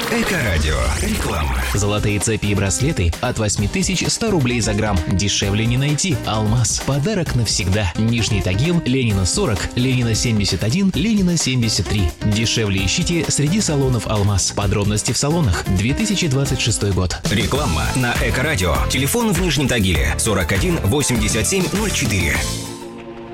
Эко-радио. Реклама. Золотые цепи и браслеты от 8100 рублей за грамм. Дешевле не найти. Алмаз. Подарок навсегда. Нижний Тагил, Ленина 40, Ленина 71, Ленина 73. Дешевле ищите среди салонов Алмаз. Подробности в салонах. 2026 год. Реклама на Эко-радио. Телефон в Нижнем Тагиле 41 87 04.